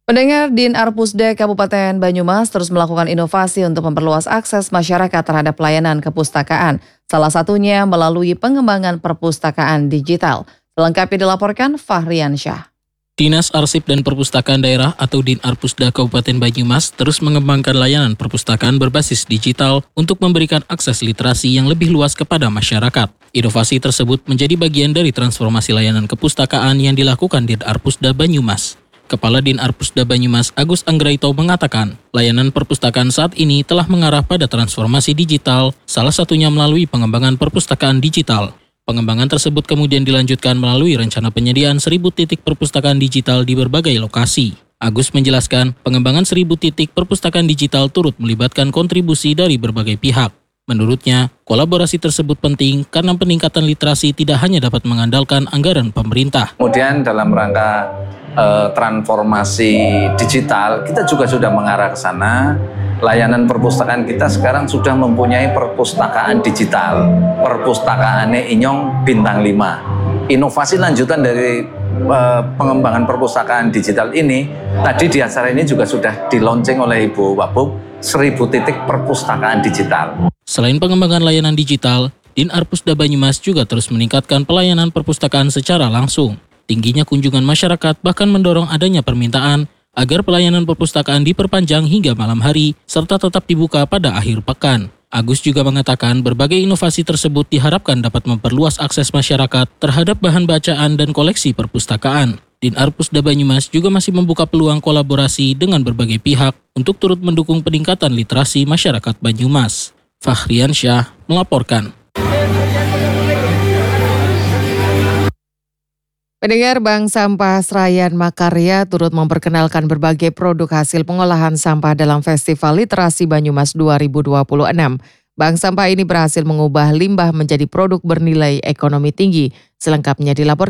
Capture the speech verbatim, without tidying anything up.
Pendengar, Din Arpusda Kabupaten Banyumas terus melakukan inovasi untuk memperluas akses masyarakat terhadap pelayanan kepustakaan. Salah satunya melalui pengembangan perpustakaan digital. Selengkapnya dilaporkan Fahrian Syah. Dinas Arsip dan Perpustakaan Daerah atau Din Arpusda Kabupaten Banyumas terus mengembangkan layanan perpustakaan berbasis digital untuk memberikan akses literasi yang lebih luas kepada masyarakat. Inovasi tersebut menjadi bagian dari transformasi layanan kepustakaan yang dilakukan Din Arpusda Banyumas. Kepala Din Arpusda Banyumas Agus Anggraito mengatakan, layanan perpustakaan saat ini telah mengarah pada transformasi digital, salah satunya melalui pengembangan perpustakaan digital. Pengembangan tersebut kemudian dilanjutkan melalui rencana penyediaan seribu titik perpustakaan digital di berbagai lokasi. Agus menjelaskan, pengembangan seribu titik perpustakaan digital turut melibatkan kontribusi dari berbagai pihak. Menurutnya, kolaborasi tersebut penting karena peningkatan literasi tidak hanya dapat mengandalkan anggaran pemerintah. Kemudian dalam rangka eh, transformasi digital, kita juga sudah mengarah ke sana. Layanan perpustakaan kita sekarang sudah mempunyai perpustakaan digital. Perpustakaannya Inyong Bintang lima. Inovasi lanjutan dari uh, pengembangan perpustakaan digital ini, tadi di acara ini juga sudah di-launching oleh Ibu Wabub, seribu titik perpustakaan digital. Selain pengembangan layanan digital, Din Arpusda Banyumas juga terus meningkatkan pelayanan perpustakaan secara langsung. Tingginya kunjungan masyarakat bahkan mendorong adanya permintaan agar pelayanan perpustakaan diperpanjang hingga malam hari, serta tetap dibuka pada akhir pekan. Agus juga mengatakan berbagai inovasi tersebut diharapkan dapat memperluas akses masyarakat terhadap bahan bacaan dan koleksi perpustakaan. Din Arpusda Banyumas juga masih membuka peluang kolaborasi dengan berbagai pihak untuk turut mendukung peningkatan literasi masyarakat Banyumas. Fahrian Syah melaporkan. Pendengar, Bank Sampah Serayan Makarya turut memperkenalkan berbagai produk hasil pengolahan sampah dalam Festival Literasi Banyumas dua ribu dua puluh enam. Bank sampah ini berhasil mengubah limbah menjadi produk bernilai ekonomi tinggi. Selengkapnya dilaporkan